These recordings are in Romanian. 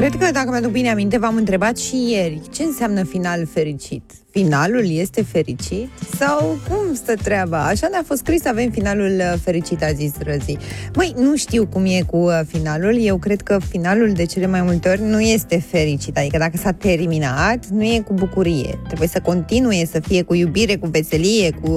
Cred că, dacă mi-aduc bine aminte, v-am întrebat și ieri ce înseamnă final fericit. Finalul este fericit? Sau cum stă treaba? Așa ne-a fost scris, avem finalul fericit, a zis Răzi. Măi, nu știu cum e cu finalul. Eu cred că finalul de cele mai multe ori nu este fericit. Adică dacă s-a terminat, nu e cu bucurie. Trebuie să continue, să fie cu iubire, cu veselie, cu...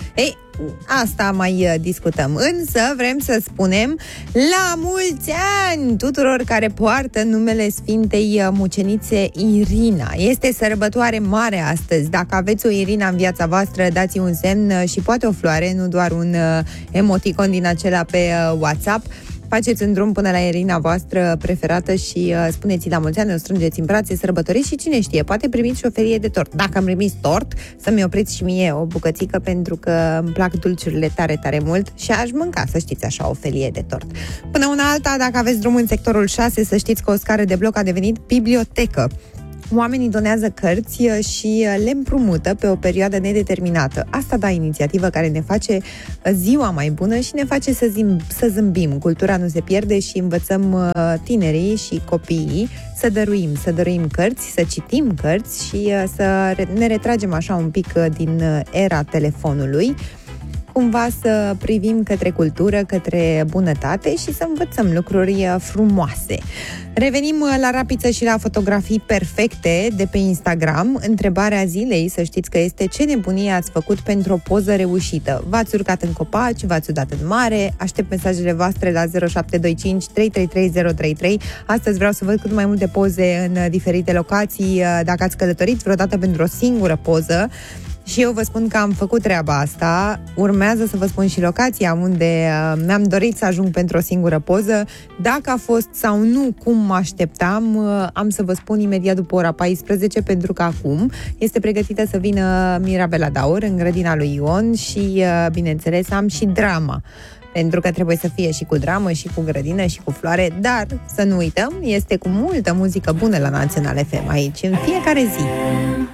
Asta mai discutăm. Însă vrem să spunem la mulți ani tuturor care poartă numele Sfintei Mucenițe Irina. Este sărbătoare mare astăzi. Dacă aveți o Irina în viața voastră, dați un semn și poate o floare, nu doar un emoticon din acela pe WhatsApp. Faceți un drum până la Irina voastră preferată și spuneți-i la mulți ani, o strângeți în brațe, sărbătoriți și cine știe, poate primiți și o felie de tort. Dacă îmi primiți tort, să-mi opriți și mie o bucățică, pentru că îmi plac dulciurile tare, tare mult și aș mânca, să știți, așa, o felie de tort. Până una alta, dacă aveți drum în sectorul 6, să știți că o scară de bloc a devenit bibliotecă. Oamenii donează cărți și le împrumută pe o perioadă nedeterminată. Asta da inițiativă care ne face ziua mai bună și ne face să zâmbim. Cultura nu se pierde și învățăm tinerii și copiii să dăruim cărți, să citim cărți și să ne retragem așa un pic din era telefonului, cumva să privim către cultură, către bunătate și să învățăm lucruri frumoase. Revenim la rapiță și la fotografii perfecte de pe Instagram. Întrebarea zilei, să știți că este: ce nebunie ați făcut pentru o poză reușită? V-ați urcat în copaci, v-ați udat în mare? Aștept mesajele voastre la 0725 333033. Astăzi vreau să văd cât mai multe poze în diferite locații. Dacă ați călătorit vreodată pentru o singură poză, și eu vă spun că am făcut treaba asta. Urmează să vă spun și locația unde mi-am dorit să ajung pentru o singură poză. Dacă a fost sau nu cum mă așteptam, am să vă spun imediat după ora 14, pentru că acum este pregătită să vină Mirabela Daur în grădina lui Ion și, bineînțeles, am și drama. Pentru că trebuie să fie și cu dramă, și cu grădină, și cu floare. Dar, să nu uităm, este cu multă muzică bună la Național FM aici, în fiecare zi.